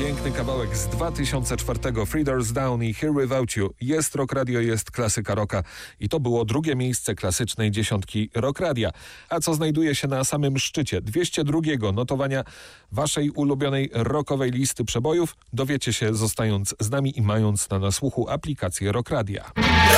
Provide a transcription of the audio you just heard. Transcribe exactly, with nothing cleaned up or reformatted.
piękny kawałek z dwa tysiące czwartego. Three Doors Down i Here Without You. Jest Rock Radio, jest klasyka rocka. I to było drugie miejsce klasycznej dziesiątki Rock Radia. A co znajduje się na samym szczycie dwieście drugiego notowania waszej ulubionej rockowej listy przebojów, dowiecie się zostając z nami i mając na nasłuchu aplikację Rock Radia.